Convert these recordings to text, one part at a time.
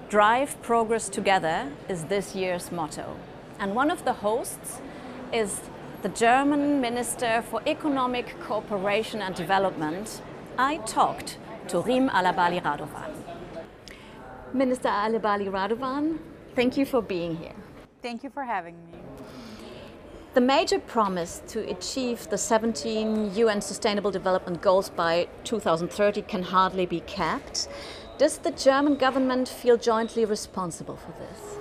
Drive Progress Together is this year's motto. And one of the hosts is the German Minister for Economic Cooperation and Development. I talked to Rim Alabali Radovan. Minister Alabali Radovan, thank you for being here. Thank you for having me. The major promise to achieve the 17 UN Sustainable Development Goals by 2030 can hardly be kept. Does the German government feel jointly responsible for this?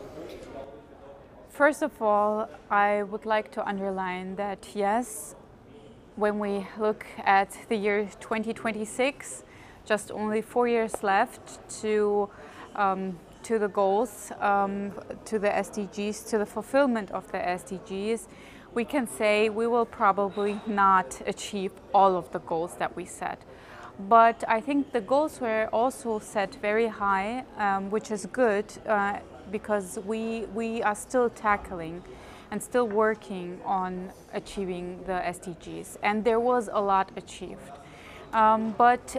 First of all, I would like to underline that yes, when we look at the year 2026, just only 4 years left to the goals, to the SDGs, to the fulfillment of the SDGs, we can say we will probably not achieve all of the goals that we set. But I think the goals were also set very high, which is good because we are still tackling and still working on achieving the SDGs. And there was a lot achieved. But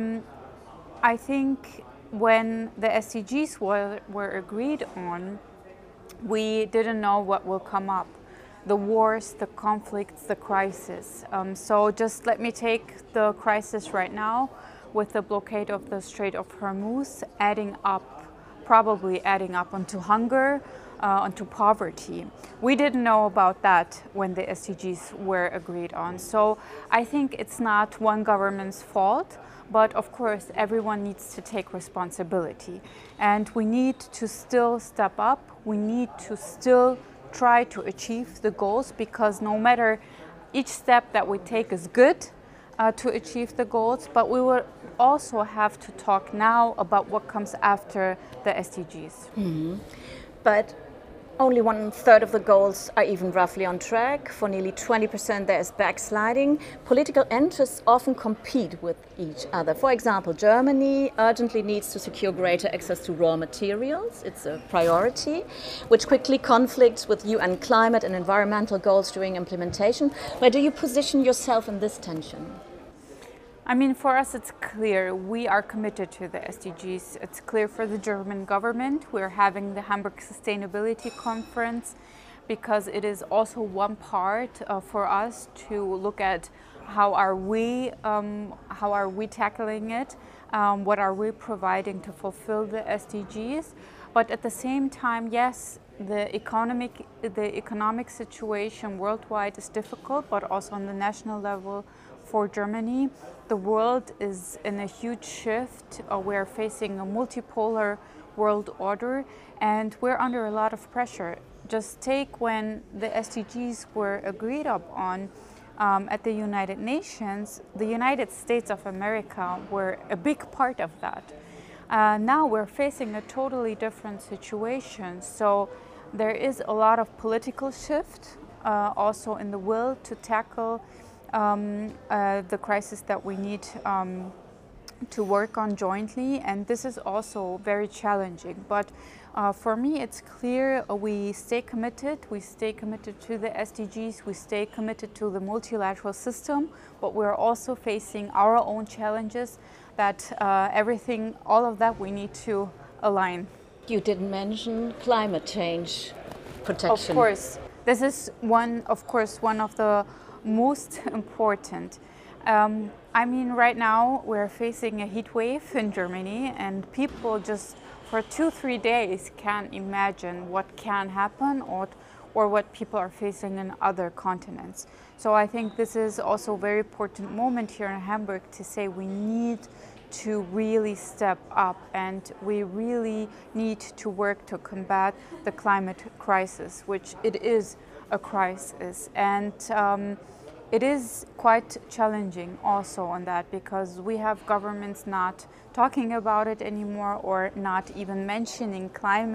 I think when the SDGs were agreed on, we didn't know what will come up. The wars, the conflicts, the crisis. So just let me take the crisis right now with the blockade of the Strait of Hormuz probably adding up onto hunger, onto poverty. We didn't know about that when the SDGs were agreed on. So I think it's not one government's fault, but of course everyone needs to take responsibility. And we need to still step up. We need to still try to achieve the goals, because no matter each step that we take is good to achieve the goals, but we will also have to talk now about what comes after the SDGs. Mm-hmm. But only 1/3 of the goals are even roughly on track. For nearly 20% there is backsliding. Political interests often compete with each other. For example, Germany urgently needs to secure greater access to raw materials. It's a priority, which quickly conflicts with UN climate and environmental goals during implementation. Where do you position yourself in this tension? I mean, for us, it's clear we are committed to the SDGs. It's clear for the German government. We're having the Hamburg Sustainability Conference because it is also one part for us to look at how are we tackling it, what are we providing to fulfill the SDGs. But at the same time, yes, the economic situation worldwide is difficult, but also on the national level for Germany. The world is in a huge shift. We're facing a multipolar world order, and we're under a lot of pressure. Just take when the SDGs were agreed upon at the United Nations, the United States of America were a big part of that. Now we're facing a totally different situation. So there is a lot of political shift also in the will to tackle the crisis that we need to work on jointly, and this is also very challenging. But for me, it's clear we stay committed. We stay committed to the SDGs. We stay committed to the multilateral system, but we're also facing our own challenges. That all of that, we need to align. You didn't mention climate change protection. Of course, this is one of the most important. I mean, right now we're facing a heat wave in Germany, and people just for 2-3 days can't imagine what can happen or what people are facing in other continents. So I think this is also a very important moment here in Hamburg to say we need to really step up, and we really need to work to combat the climate crisis, which it is a crisis. And it is quite challenging also on that, because we have governments not talking about it anymore, or not even mentioning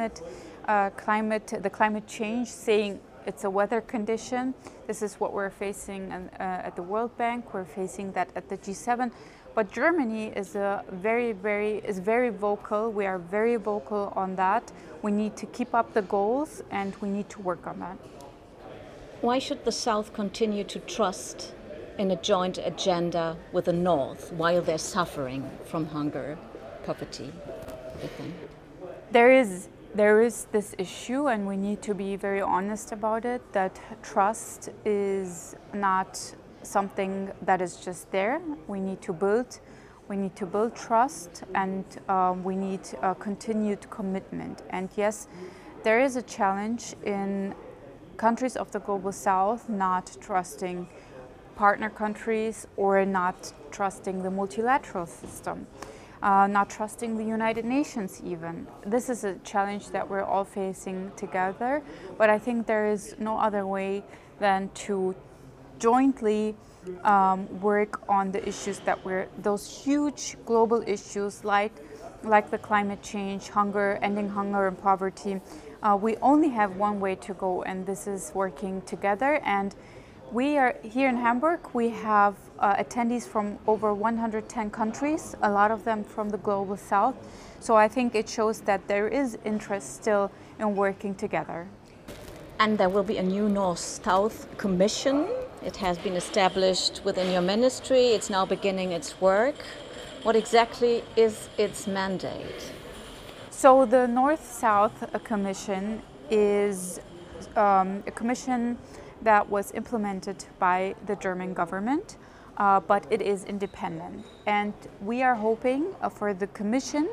the climate change, saying it's a weather condition. This is what we're facing at the World Bank. We're facing that at the G7. But Germany is very vocal. We are very vocal on that. We need to keep up the goals, and we need to work on that. Why should the South continue to trust in a joint agenda with the North while they're suffering from hunger, poverty, everything? There is this issue, and we need to be very honest about it, that trust is not something that is just there. We need to build trust, and we need a continued commitment. And yes, there is a challenge in countries of the Global South not trusting partner countries or not trusting the multilateral system. Not trusting the United Nations even. This is a challenge that we're all facing together, but I think there is no other way than to jointly work on the issues those huge global issues like the climate change, hunger, ending hunger and poverty. We only have one way to go, and this is working together. And we are here in Hamburg. We have attendees from over 110 countries, a lot of them from the Global South. So I think it shows that there is interest still in working together. And there will be a new North-South Commission. It has been established within your ministry. It's now beginning its work. What exactly is its mandate? So the North-South Commission is a commission that was implemented by the German government, but it is independent. And we are hoping for the Commission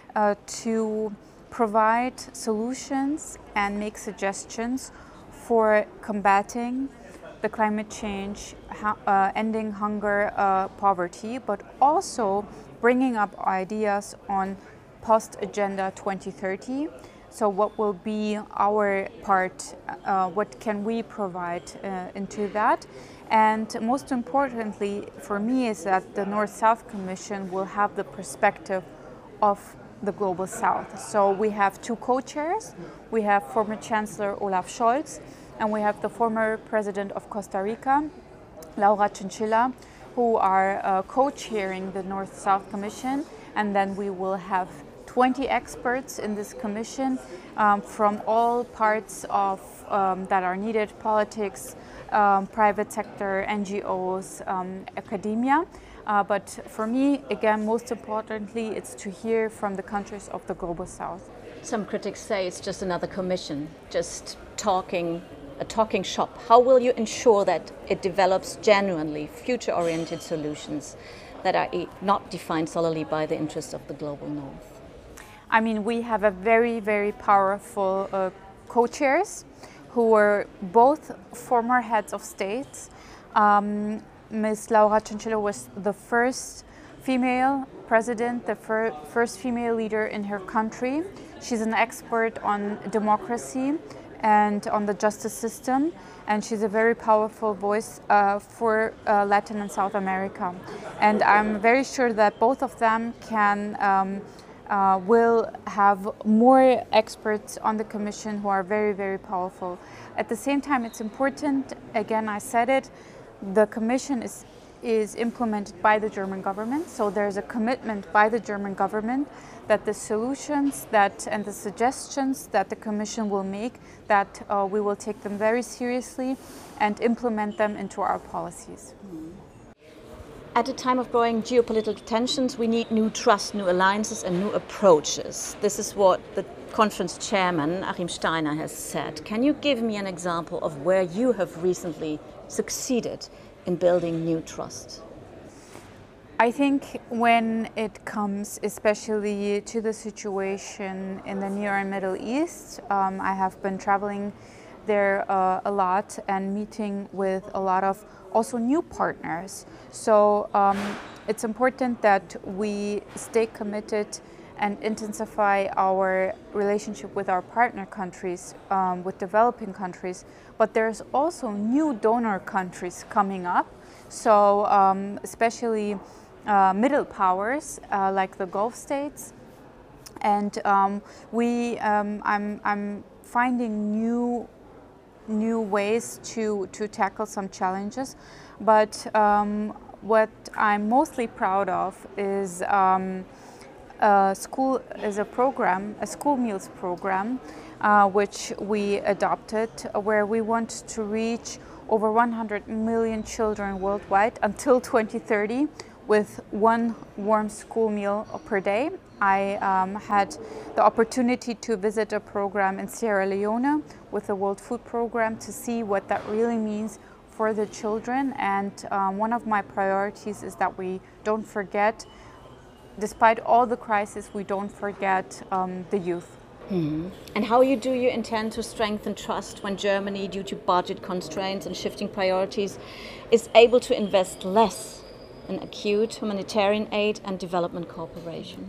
to provide solutions and make suggestions for combating the climate change, ending hunger, poverty, but also bringing up ideas on post-Agenda 2030. So what will be our part, what can we provide into that? And most importantly for me is that the North-South Commission will have the perspective of the Global South. So we have two co-chairs. We have former Chancellor Olaf Scholz, and we have the former President of Costa Rica, Laura Chinchilla, who are co-chairing the North-South Commission. And then we will have 20 experts in this commission from all parts of that are needed: politics, private sector, NGOs, academia. But for me, again, most importantly, it's to hear from the countries of the Global South. Some critics say it's just another commission, just a talking shop. How will you ensure that it develops genuinely future-oriented solutions that are not defined solely by the interests of the Global North? I mean, we have a very, very powerful co-chairs who are both former heads of states. Ms. Laura Chinchilla was the first female president, the first female leader in her country. She's an expert on democracy and on the justice system, and she's a very powerful voice for Latin and South America. And I'm very sure that both of them will have more experts on the Commission who are very, very powerful. At the same time, it's important, again, I said it, the Commission is implemented by the German government, so there's a commitment by the German government that the solutions and the suggestions that the Commission will make, that we will take them very seriously and implement them into our policies. At a time of growing geopolitical tensions, we need new trust, new alliances and new approaches. This is what the conference chairman, Achim Steiner, has said. Can you give me an example of where you have recently succeeded in building new trust? I think when it comes especially to the situation in the Near and Middle East, I have been traveling there a lot and meeting with a lot of also new partners. So it's important that we stay committed and intensify our relationship with our partner countries, with developing countries. But there's also new donor countries coming up. So especially middle powers like the Gulf states. And I'm finding new ways to tackle some challenges, but what I'm mostly proud of is a school meals program, which we adopted, where we want to reach over 100 million children worldwide until 2030 with one warm school meal per day. I had the opportunity to visit a program in Sierra Leone with the World Food Programme to see what that really means for the children. And one of my priorities is that we don't forget, despite all the crisis, we don't forget the youth. And how do you intend to strengthen trust when Germany, due to budget constraints and shifting priorities, is able to invest less in acute humanitarian aid and development cooperation?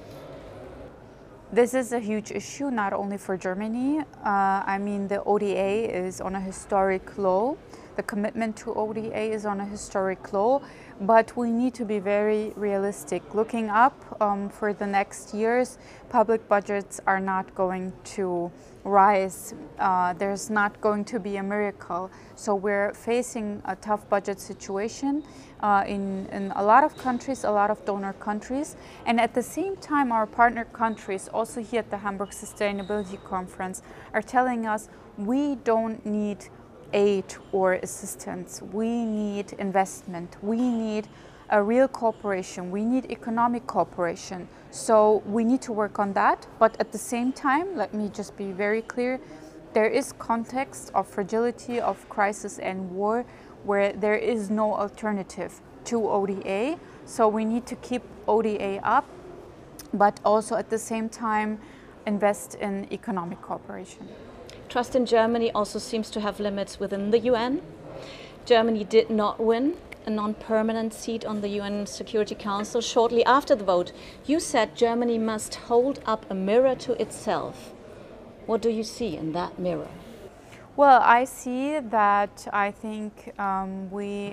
This is a huge issue, not only for Germany. I mean, the ODA is on a historic low. The commitment to ODA is on a historic low, but we need to be very realistic. Looking up for the next years, public budgets are not going to rise. There's not going to be a miracle. So we're facing a tough budget situation in a lot of countries, a lot of donor countries. And at the same time, our partner countries, also here at the Hamburg Sustainability Conference, are telling us we don't need aid or assistance. We need investment. We need a real cooperation. We need economic cooperation. So we need to work on that. But at the same time, let me just be very clear, there is context of fragility, of crisis and war, where there is no alternative to ODA. So we need to keep ODA up, but also at the same time invest in economic cooperation. Trust in Germany also seems to have limits within the UN. Germany did not win a non-permanent seat on the UN Security Council. Shortly after the vote, you said Germany must hold up a mirror to itself. What do you see in that mirror? Well, I see that I think we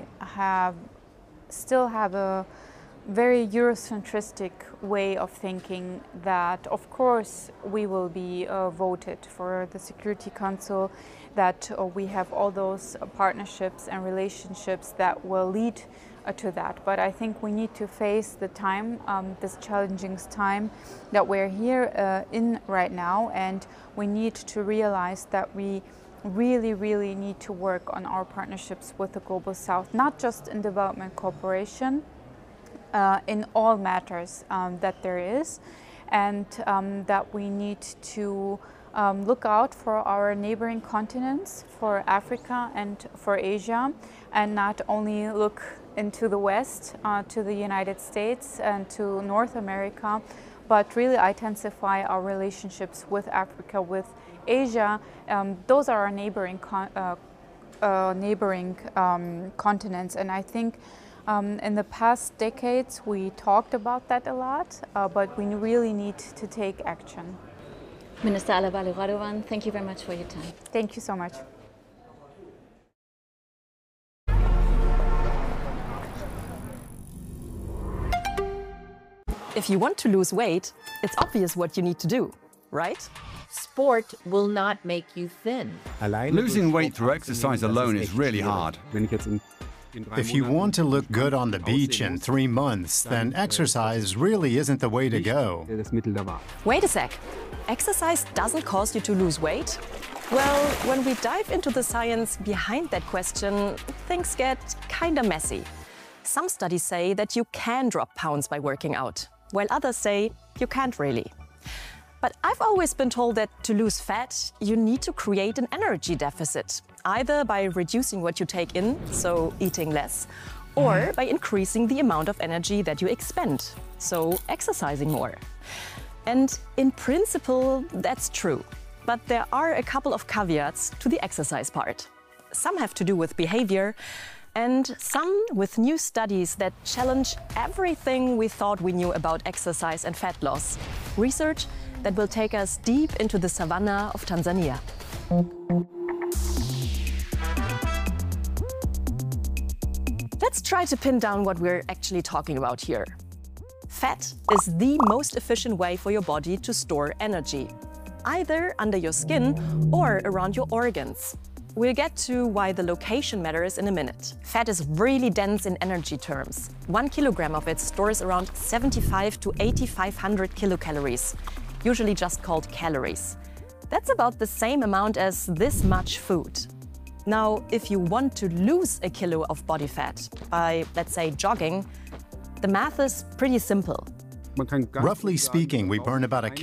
still have a very Eurocentristic way of thinking that, of course, we will be voted for the Security Council, that we have all those partnerships and relationships that will lead to that. But I think we need to face the time, this challenging time that we're here in right now, and we need to realize that we really need to work on our partnerships with the Global South, not just in development cooperation, in all matters that there is, and that we need to look out for our neighboring continents, for Africa and for Asia, and not only look into the West, to the United States and to North America, but really intensify our relationships with Africa, with Asia. Those are our neighboring continents, and I think in the past decades, we talked about that a lot, but we really need to take action. Minister Alabali Radovan, thank you very much for your time. Thank you so much. If you want to lose weight, it's obvious what you need to do, right? Sport will not make you thin. Losing weight through exercise alone is really hard. If you want to look good on the beach in 3 months, then exercise really isn't the way to go. Wait a sec. Exercise doesn't cause you to lose weight? Well, when we dive into the science behind that question, things get kinda messy. Some studies say that you can drop pounds by working out, while others say you can't really. But I've always been told that to lose fat, you need to create an energy deficit, either by reducing what you take in, so eating less, or by increasing the amount of energy that you expend, so exercising more. And in principle, that's true. But there are a couple of caveats to the exercise part. Some have to do with behavior, and some with new studies that challenge everything we thought we knew about exercise and fat loss. Research that will take us deep into the savannah of Tanzania. Let's try to pin down what we're actually talking about here. Fat is the most efficient way for your body to store energy, either under your skin or around your organs. We'll get to why the location matters in a minute. Fat is really dense in energy terms. 1 kilogram of it stores around 75 to 8,500 kilocalories, usually just called calories. That's about the same amount as this much food. Now, if you want to lose a kilo of body fat by, let's say, jogging, the math is pretty simple. Roughly speaking, we burn about a